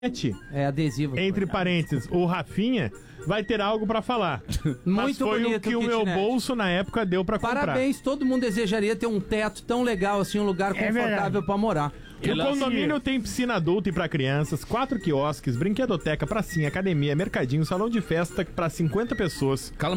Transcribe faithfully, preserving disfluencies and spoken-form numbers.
É adesivo. Entre parênteses, o Rafinha vai ter algo pra falar. Muito Mas foi bonito o que o meu kitnet. bolso na época deu pra comprar. Parabéns, todo mundo desejaria ter um teto tão legal assim, um lugar confortável pra morar. O condomínio tem piscina adulta e pra crianças, quatro quiosques, brinquedoteca, pracinha, academia, mercadinho, salão de festa pra cinquenta pessoas. Cala